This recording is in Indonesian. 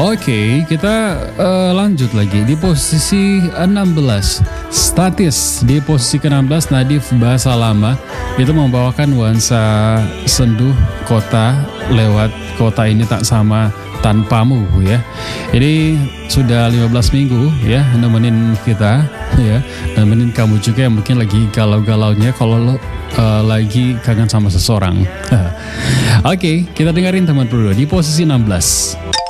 Oke, kita lanjut lagi di posisi 16. Statis di posisi ke-16, Nadif Bahasa Lama itu membawakan nuansa senduh kota lewat kota ini tak sama tanpamu ya. Ini sudah 15 minggu ya nemenin kita ya, nemenin kamu juga yang mungkin lagi galau-galaunya kalau lo lagi kangen sama seseorang. Oke, kita dengerin teman berdua di posisi 16.